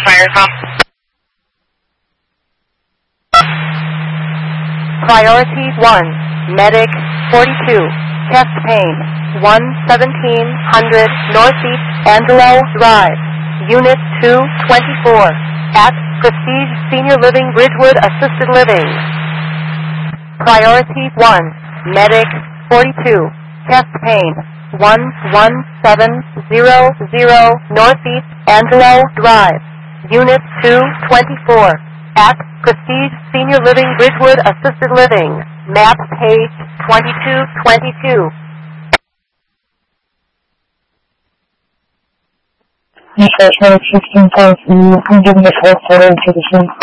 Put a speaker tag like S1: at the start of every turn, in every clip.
S1: Fire call.
S2: Priority 1, Medic 42, chest pain, 1700 Northeast Angelo Drive, Unit 224, at Prestige Senior Living Bridgewood Assisted Living. Priority 1, Medic 42, chest pain, 11700 Northeast Angelo Drive, Unit 224, at Prestige Senior Living Bridgewood Assisted Living, map page 2222.
S3: Research Medic 16.3, I'm giving this whole photo to the scene.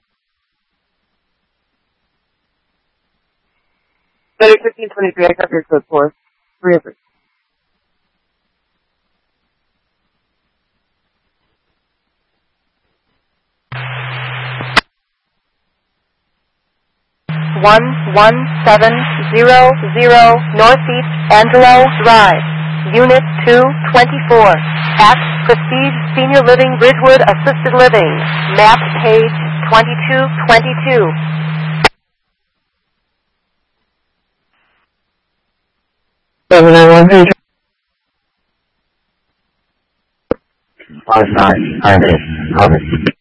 S4: Medic 1523, I got your code 4. 3 of it.
S2: One 1700 Northeast Angelo Drive, Unit 224, at Prestige Senior Living Bridgewood Assisted Living, map page 2222.
S3: I'm sorry.